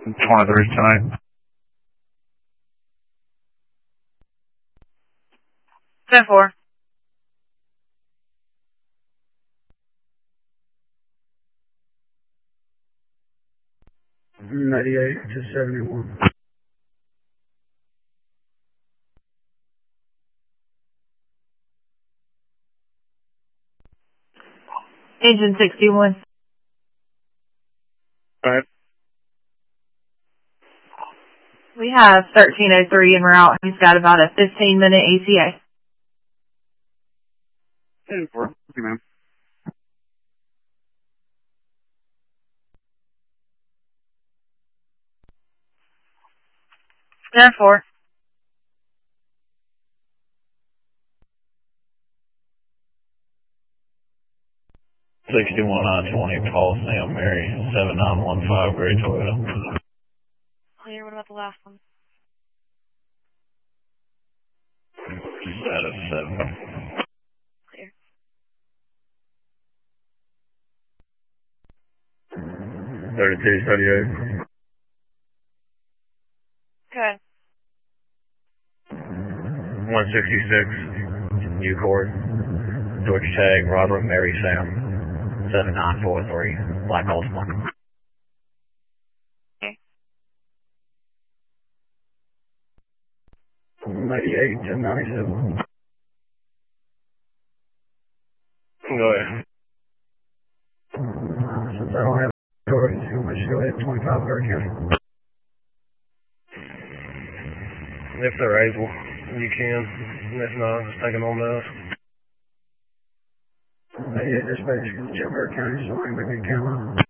23 tonight. 10-4. $98-71. Engine 61. Alright. We have 1303 en route. He's got about a 15-minute ETA. 10-4. Okay, ma'am. Therefore, $61-920 call Sam Mary 7915 Gray Toyota. clear. What about the last one? Status 7. Clear. 3238. Good. 166. Newport. Georgia Tag. Robert Mary Sam. 7943. Black Baltimore. Okay. 98-97. Go ahead. Since I don't have authority, how much go ahead 25 Bergen County. If they're able, you can. If not, just take them on to us. Dispatch, Bergen County, Bergen County.